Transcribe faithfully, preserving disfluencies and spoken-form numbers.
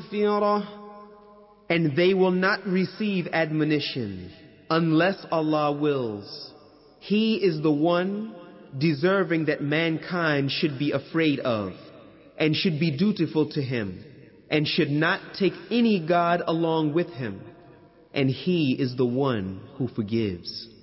مغفرة. And they will not receive admonition unless Allah wills. He is the one deserving that mankind should be afraid of and should be dutiful to him and should not take any God along with him. And he is the one who forgives.